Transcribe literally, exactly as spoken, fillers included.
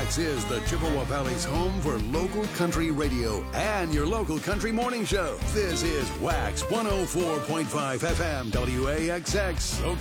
Wax is the Chippewa Valley's home for local country radio and your local country morning show. This is Wax one oh four point five F M W A X X,